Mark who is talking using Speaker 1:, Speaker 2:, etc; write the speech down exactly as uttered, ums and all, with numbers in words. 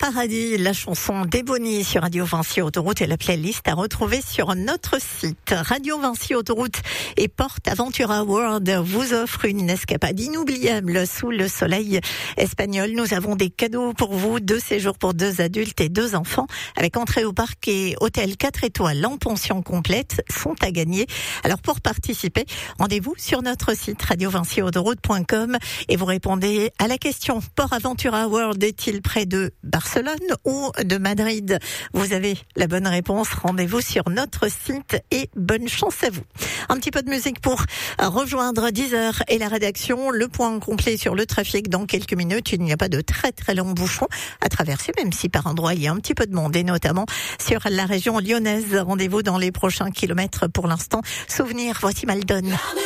Speaker 1: Paradis, la chanson d'Ebony sur Radio Vinci Autoroute et la playlist à retrouver sur notre site. Radio Vinci Autoroute et Porte Aventura World vous offre une escapade inoubliable sous le soleil espagnol. Nous avons des cadeaux pour vous, deux séjours pour deux adultes et deux enfants avec entrée au parc et hôtel quatre étoiles en pension complète sont à gagner. Alors pour participer, rendez-vous sur notre site radio vinci autoroute point com et vous répondez à la question: Port Aventura World est-il près de Barcelone ou de Madrid? Vous avez la bonne réponse. Rendez-vous sur notre site et bonne chance à vous. Un petit peu de musique pour rejoindre dix heures et la rédaction. Le point complet sur le trafic dans quelques minutes. Il n'y a pas de très très longs bouchons à traverser, même si par endroits il y a un petit peu de monde, et notamment sur la région lyonnaise. Rendez-vous dans les prochains kilomètres. Pour l'instant, souvenir, voici Maldon.